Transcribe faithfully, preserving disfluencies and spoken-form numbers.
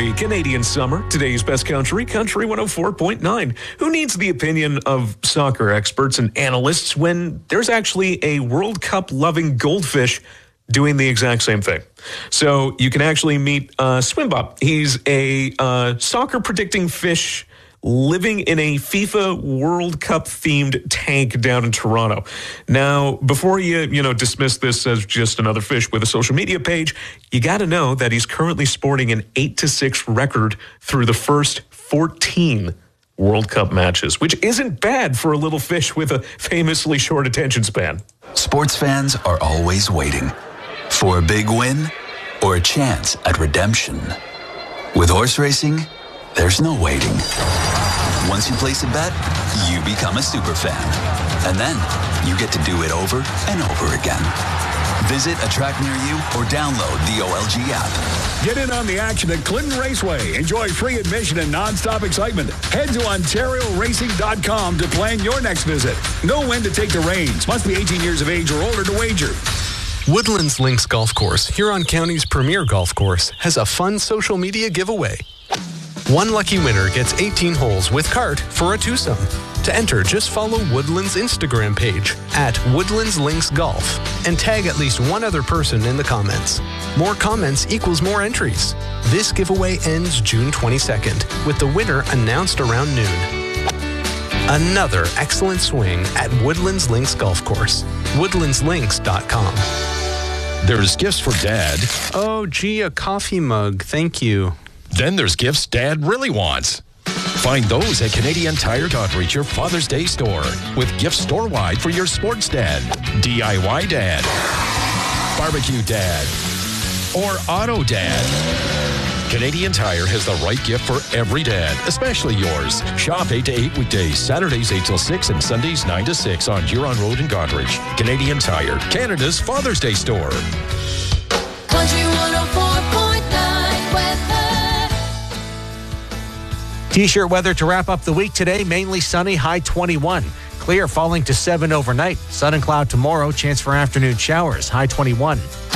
a Canadian summer. Today's best country, Country one oh four point nine. Who needs the opinion of soccer experts and analysts when there's actually a World Cup loving goldfish doing the exact same thing? So you can actually meet uh, Swimbop. He's a uh, soccer predicting fish living in a FIFA World Cup themed tank down in Toronto. Now, before you, you know, dismiss this as just another fish with a social media page, you got to know that he's currently sporting an eight to six record through the first fourteen World Cup matches, which isn't bad for a little fish with a famously short attention span. Sports fans are always waiting for a big win or a chance at redemption. With horse racing, there's no waiting. Once you place a bet, you become a super fan. And then you get to do it over and over again. Visit a track near you or download the O L G app. Get in on the action at Clinton Raceway. Enjoy free admission and nonstop excitement. Head to Ontario Racing dot com to plan your next visit. Know when to take the reins. Must be eighteen years of age or older to wager. Woodlands Links Golf Course, Huron County's premier golf course, has a fun social media giveaway. One lucky winner gets eighteen holes with cart for a twosome. To enter, just follow Woodlands' Instagram page at Woodlands Links Golf and tag at least one other person in the comments. More comments equals more entries. This giveaway ends June twenty-second with the winner announced around noon. Another excellent swing at Woodlands Links Golf Course. Woodlands Links dot com. There's gifts for Dad. Oh, gee, a coffee mug. Thank you. Then there's gifts Dad really wants. Find those at Canadian Tire Goderich, your Father's Day store, with gifts store-wide for your sports dad, D I Y dad, barbecue dad, or auto dad. Canadian Tire has the right gift for every dad, especially yours. Shop eight to eight weekdays, Saturdays eight till six, and Sundays nine to six on Huron Road in Goderich. Canadian Tire, Canada's Father's Day store. Country one oh four point nine weather. T-shirt weather to wrap up the week today. Mainly sunny, high twenty-one. Clear, falling to seven overnight. Sun and cloud tomorrow. Chance for afternoon showers, high twenty-one.